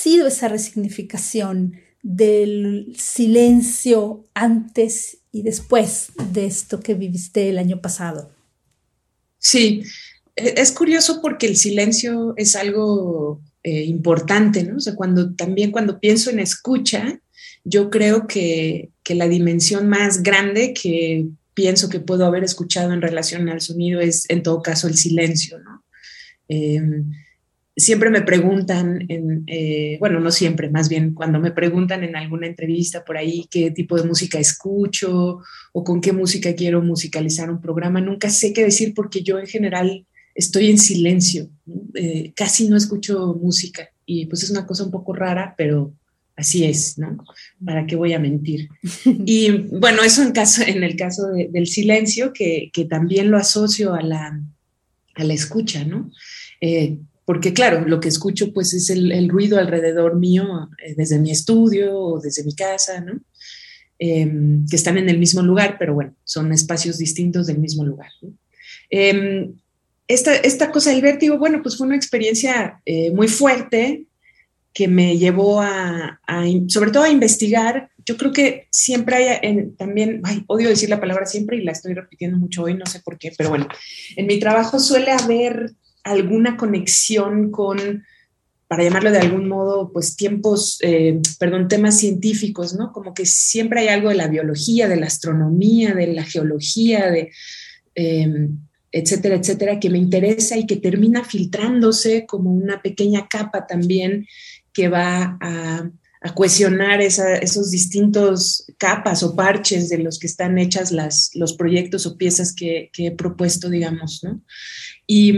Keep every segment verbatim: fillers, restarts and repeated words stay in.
sido esa resignificación del silencio antes y después de esto que viviste el año pasado? Sí, es curioso porque el silencio es algo eh, importante, ¿no? O sea, cuando, también cuando pienso en escucha, yo creo que, que la dimensión más grande que pienso que puedo haber escuchado en relación al sonido es, en todo caso, el silencio, ¿no? Eh, siempre me preguntan, en, eh, bueno, no siempre, más bien cuando me preguntan en alguna entrevista por ahí qué tipo de música escucho o con qué música quiero musicalizar un programa, nunca sé qué decir porque yo en general estoy en silencio, ¿no? Eh, casi no escucho música y pues es una cosa un poco rara, pero así es, ¿no? ¿Para qué voy a mentir? Y bueno, eso en, caso, en el caso de, del silencio, que, que también lo asocio a la, a la escucha, ¿no? Eh, porque claro, lo que escucho pues es el, el ruido alrededor mío, eh, desde mi estudio o desde mi casa, ¿no? Eh, que están en el mismo lugar, pero bueno, son espacios distintos del mismo lugar, ¿no? Eh, esta, esta cosa del vértigo, bueno, pues fue una experiencia eh, muy fuerte que me llevó a, a, sobre todo a investigar. Yo creo que siempre hay en, también, ay, odio decir la palabra siempre y la estoy repitiendo mucho hoy, no sé por qué, pero bueno, en mi trabajo suele haber alguna conexión con, para llamarlo de algún modo, pues tiempos, eh, perdón, temas científicos, ¿no? Como que siempre hay algo de la biología, de la astronomía, de la geología, de... Eh, etcétera, etcétera, que me interesa y que termina filtrándose como una pequeña capa también que va a, a cohesionar esa, esos distintos capas o parches de los que están hechas las, los proyectos o piezas que, que he propuesto, digamos, ¿no? Y,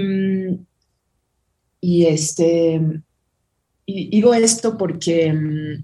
y este, y digo esto porque,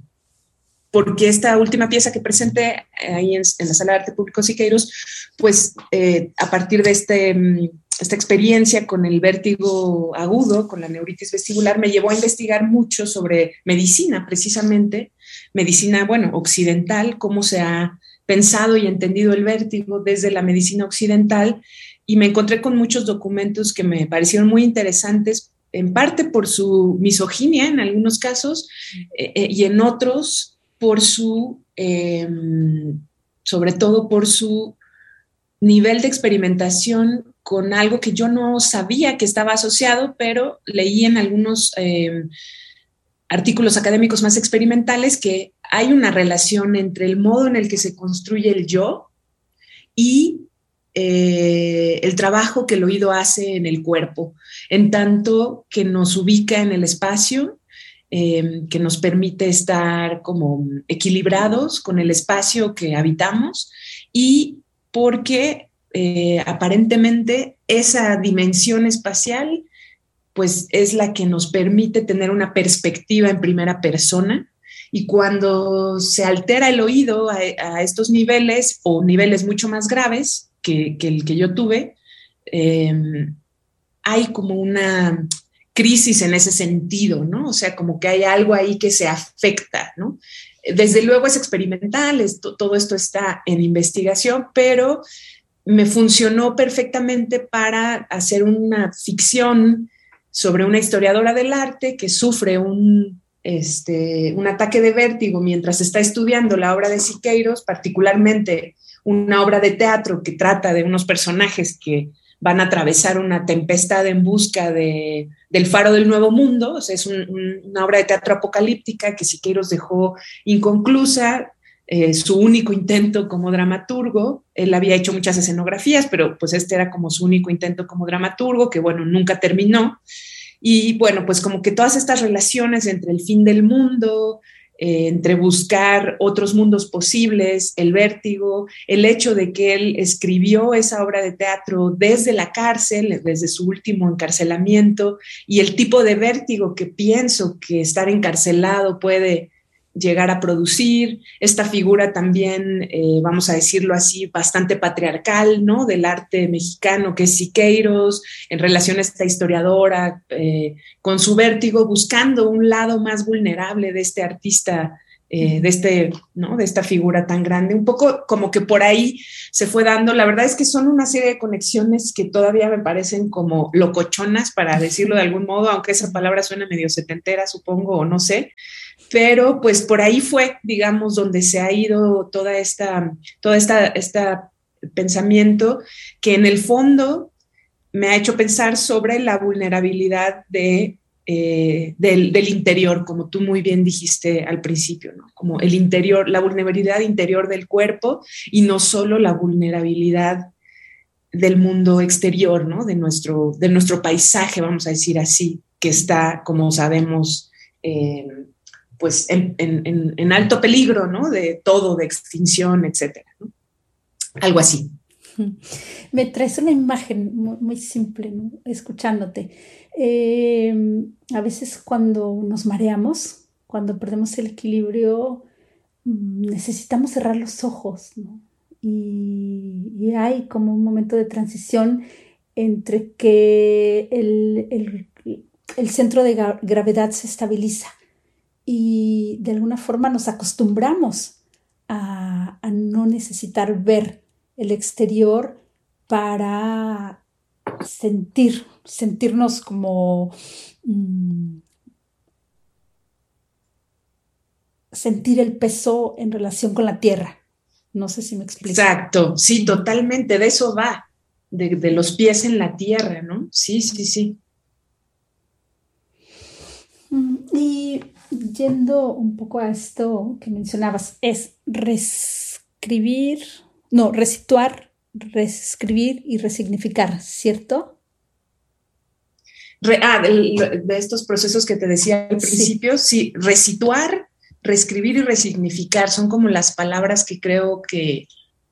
porque esta última pieza que presenté ahí en, en la Sala de Arte Público Siqueiros, pues eh, a partir de este, esta experiencia con el vértigo agudo, con la neuritis vestibular, me llevó a investigar mucho sobre medicina, precisamente, medicina, bueno, occidental, cómo se ha pensado y entendido el vértigo desde la medicina occidental, y me encontré con muchos documentos que me parecieron muy interesantes, en parte por su misoginia en algunos casos, eh, eh, y en otros por su, eh, sobre todo por su nivel de experimentación con algo que yo no sabía que estaba asociado, pero leí en algunos eh, artículos académicos más experimentales que hay una relación entre el modo en el que se construye el yo y eh, el trabajo que el oído hace en el cuerpo, en tanto que nos ubica en el espacio, Eh, que nos permite estar como equilibrados con el espacio que habitamos y porque eh, aparentemente esa dimensión espacial pues es la que nos permite tener una perspectiva en primera persona, y cuando se altera el oído a, a estos niveles o niveles mucho más graves que, que el que yo tuve, eh, hay como una crisis en ese sentido, ¿no? O sea, como que hay algo ahí que se afecta, ¿no? Desde luego es experimental, esto, todo esto está en investigación, pero me funcionó perfectamente para hacer una ficción sobre una historiadora del arte que sufre un, este, un ataque de vértigo mientras está estudiando la obra de Siqueiros, particularmente una obra de teatro que trata de unos personajes que van a atravesar una tempestad en busca de, del faro del nuevo mundo. O sea, es un, un, una obra de teatro apocalíptica que Siqueiros dejó inconclusa, eh, su único intento como dramaturgo. Él había hecho muchas escenografías, pero pues este era como su único intento como dramaturgo, que bueno, nunca terminó. Y bueno, pues como que todas estas relaciones entre el fin del mundo, Eh, entre buscar otros mundos posibles, el vértigo, el hecho de que él escribió esa obra de teatro desde la cárcel, desde su último encarcelamiento, y el tipo de vértigo que pienso que estar encarcelado puede llegar a producir, esta figura también, eh, vamos a decirlo así, bastante patriarcal, ¿no? Del arte mexicano, que es Siqueiros, en relación a esta historiadora, eh, con su vértigo, buscando un lado más vulnerable de este artista eh, de, este, ¿no? de esta figura tan grande. Un poco como que por ahí se fue dando. La verdad es que son una serie de conexiones que todavía me parecen como locochonas, para decirlo de algún modo, aunque esa palabra suena medio setentera, supongo, o no sé. Pero pues por ahí fue, digamos, donde se ha ido toda esta, toda esta, esta pensamiento que en el fondo me ha hecho pensar sobre la vulnerabilidad de Eh, del, del interior, como tú muy bien dijiste al principio, ¿no? Como el interior, la vulnerabilidad interior del cuerpo y no solo la vulnerabilidad del mundo exterior, ¿no? De nuestro, de nuestro paisaje, vamos a decir así, que está, como sabemos, eh, pues en, en, en alto peligro, ¿no? De todo, de extinción, etcétera, ¿no? Algo así. Me traes una imagen muy, muy simple, ¿no? Escuchándote. Eh, a veces cuando nos mareamos, cuando perdemos el equilibrio, necesitamos cerrar los ojos, ¿no? Y, y hay como un momento de transición entre que el, el, el centro de gravedad se estabiliza y de alguna forma nos acostumbramos a, a no necesitar ver el exterior para sentir, sentirnos como mmm, sentir el peso en relación con la tierra. No sé si me explico. Exacto, sí, totalmente, de eso va, de, de los pies en la tierra, ¿no? Sí, sí, sí. Y yendo un poco a esto que mencionabas, es reescribir, no, resituar, reescribir y resignificar, ¿cierto? Re, ah, de, de estos procesos que te decía al principio, sí, sí, resituar, reescribir y resignificar son como las palabras que creo que,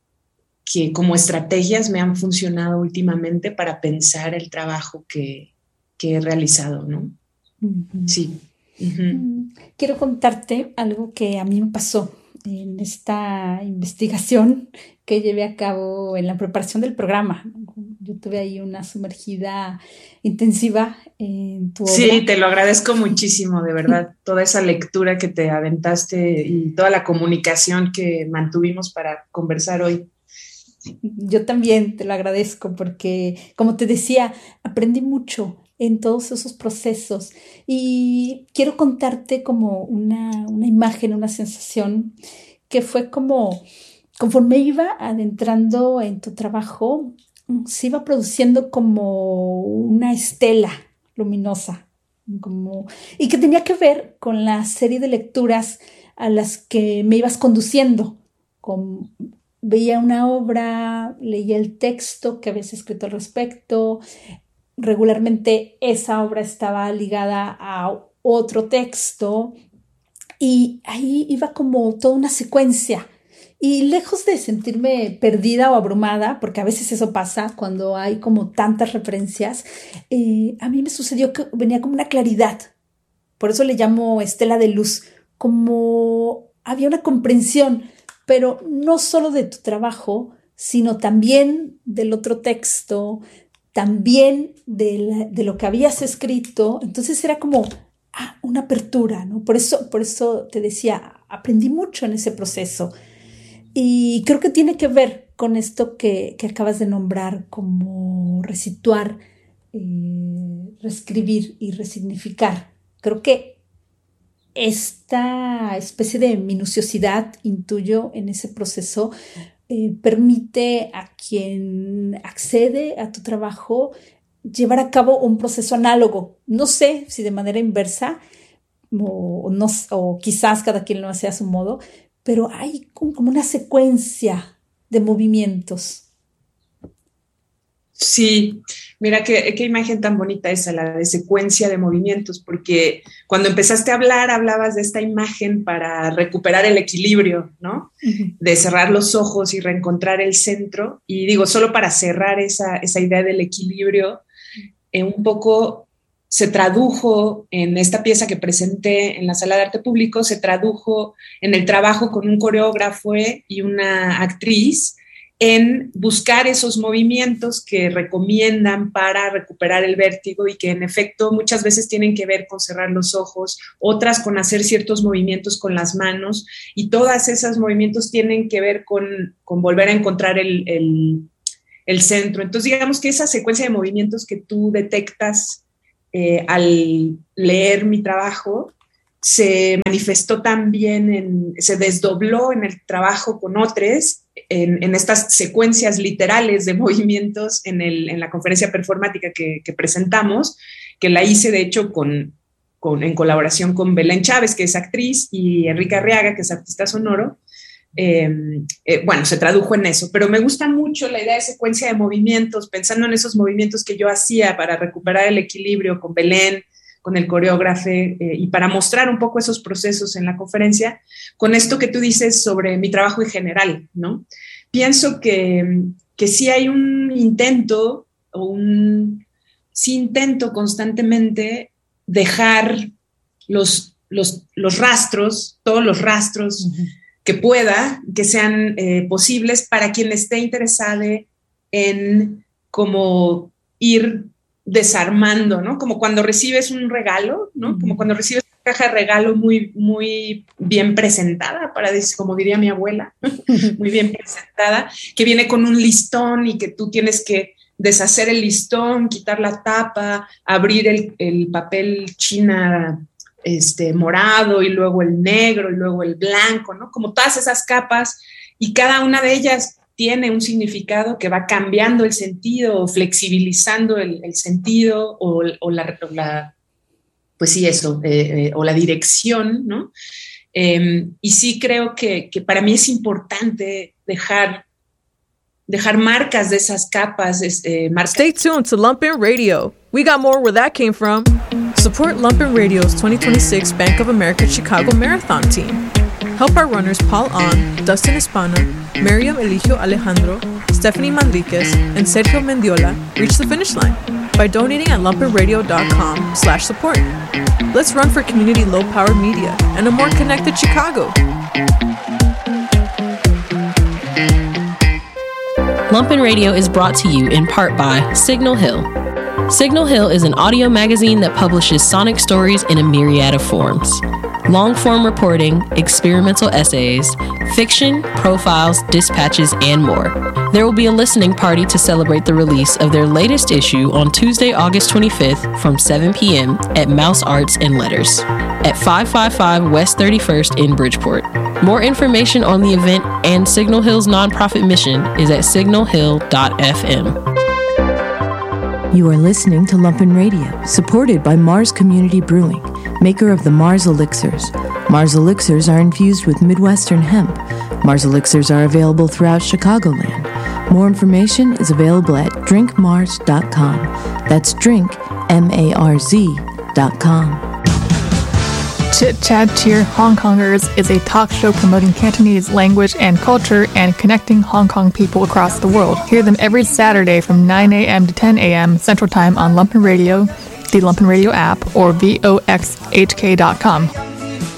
que como estrategias me han funcionado últimamente para pensar el trabajo que, que he realizado, ¿no? Uh-huh. Sí. Uh-huh. Quiero contarte algo que a mí me pasó en esta investigación que llevé a cabo en la preparación del programa. Yo tuve ahí una sumergida intensiva en tu obra. Sí, te lo agradezco muchísimo, de verdad, toda esa lectura que te aventaste y toda la comunicación que mantuvimos para conversar hoy. Yo también te lo agradezco porque, como te decía, aprendí mucho en todos esos procesos y quiero contarte como una, una imagen, una sensación que fue como, conforme iba adentrando en tu trabajo, se iba produciendo como una estela luminosa, como, y que tenía que ver con la serie de lecturas a las que me ibas conduciendo, con, veía una obra, leía el texto que habías escrito al respecto. Regularmente esa obra estaba ligada a otro texto y ahí iba como toda una secuencia. Y lejos de sentirme perdida o abrumada, porque a veces eso pasa cuando hay como tantas referencias, eh, a mí me sucedió que venía como una claridad. Por eso le llamo estela de luz, como había una comprensión, pero no solo de tu trabajo, sino también del otro texto, también de, la, de lo que habías escrito. Entonces era como ah, una apertura, ¿no? Por eso, por eso te decía, aprendí mucho en ese proceso. Y creo que tiene que ver con esto que, que acabas de nombrar, como resituar, eh, reescribir y resignificar. Creo que esta especie de minuciosidad, intuyo, en ese proceso, eh, permite a quien accede a tu trabajo llevar a cabo un proceso análogo. No sé si de manera inversa o, no, o quizás cada quien lo hace a su modo, pero hay como una secuencia de movimientos. Sí, mira qué, qué imagen tan bonita esa, la de secuencia de movimientos, porque cuando empezaste a hablar, hablabas de esta imagen para recuperar el equilibrio, ¿no? Uh-huh. De cerrar los ojos y reencontrar el centro. Y digo, solo para cerrar esa, esa idea del equilibrio, eh, un poco se tradujo en esta pieza que presenté en la Sala de Arte Público, se tradujo en el trabajo con un coreógrafo y una actriz en buscar esos movimientos que recomiendan para recuperar el vértigo y que en efecto muchas veces tienen que ver con cerrar los ojos, otras con hacer ciertos movimientos con las manos, y todas esos movimientos tienen que ver con, con volver a encontrar el, el, el centro. Entonces digamos que esa secuencia de movimientos que tú detectas eh, al leer mi trabajo se manifestó también, en, se desdobló en el trabajo con otros, en, en estas secuencias literales de movimientos en, el, en la conferencia performática que, que presentamos, que la hice de hecho con, con, en colaboración con Belén Chávez, que es actriz, y Enrique Arriaga, que es artista sonoro. Eh, eh, bueno, se tradujo en eso, pero me gusta mucho la idea de secuencia de movimientos, pensando en esos movimientos que yo hacía para recuperar el equilibrio con Belén, con el coreógrafo, eh, y para mostrar un poco esos procesos en la conferencia, con esto que tú dices sobre mi trabajo en general, ¿no? Pienso que, que sí hay un intento, o un sí intento constantemente dejar los, los, los rastros, todos los rastros uh-huh. que pueda, que sean eh, posibles para quien esté interesado en como ir desarmando, ¿no? Como cuando recibes un regalo, ¿no? Uh-huh. Como cuando recibes una caja de regalo muy, muy bien presentada, para decir, como diría mi abuela, muy bien presentada, que viene con un listón y que tú tienes que deshacer el listón, quitar la tapa, abrir el, el papel china este, morado, y luego el negro, y luego el blanco, ¿no? Como todas esas capas, y cada una de ellas tiene un significado que va cambiando el sentido, o flexibilizando el, el sentido, o, o, la, o la, pues sí, eso, eh, eh, o la dirección, ¿no? Eh, y sí creo que, que para mí es importante dejar, dejar marcas de esas capas. Eh, marcas. Stay tuned to Lumpen Radio. We got more where that came from. Support Lumpen Radio's twenty twenty-six Bank of America Chicago Marathon team. Help our runners Paul On, Dustin Espana, Miriam Eligio Alejandro, Stephanie Manriquez, and Sergio Mendiola reach the finish line by donating at lumpenradio.com slash support. Let's run for community low-powered media and a more connected Chicago. Lumpen Radio is brought to you in part by Signal Hill. Signal Hill is an audio magazine that publishes sonic stories in a myriad of forms. Long-form reporting, experimental essays, fiction, profiles, dispatches, and more. There will be a listening party to celebrate the release of their latest issue on Tuesday, August twenty-fifth from seven p.m. at Mouse Arts and Letters at five fifty-five West thirty-first in Bridgeport. More information on the event and Signal Hill's nonprofit mission is at signal hill dot f m. You are listening to Lumpen Radio, supported by Mars Community Brewing, maker of the Mars Elixirs. Mars Elixirs are infused with Midwestern hemp. Mars Elixirs are available throughout Chicagoland. More information is available at drink mars dot com. That's drink, M A R Z, dot com. Chit Chat Cheer Hong Kongers is a talk show promoting Cantonese language and culture and connecting Hong Kong people across the world. Hear them every Saturday from nine a.m. to ten a.m. Central Time on Lumpen Radio, the Lumpen Radio app, or V O X H K dot com.